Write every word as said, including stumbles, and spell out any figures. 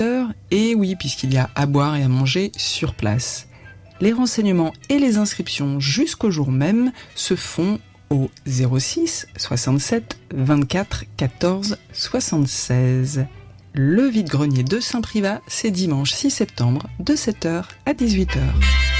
Et oui, puisqu'il y a à boire et à manger sur place. Les renseignements et les inscriptions jusqu'au jour même se font au zéro six soixante-sept vingt-quatre quatorze soixante-seize. Le vide-grenier de Saint-Privat, c'est dimanche six septembre de sept heures à dix-huit heures.